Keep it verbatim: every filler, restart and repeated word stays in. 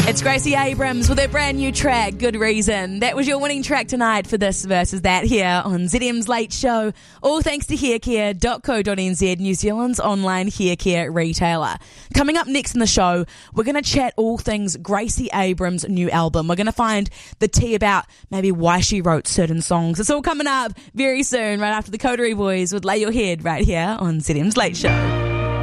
It's Gracie Abrams with her brand new track, Good Reason. That was your winning track tonight for This Versus That here on Z M's Late Show. All thanks to haircare dot co dot n z, New Zealand's online haircare retailer. Coming up next in the show, we're going to chat all things Gracie Abrams' new album. We're going to find the tea about maybe why she wrote certain songs. It's all coming up very soon, right after the Coterie Boys with Lay Your Head right here on Z M's Late Show.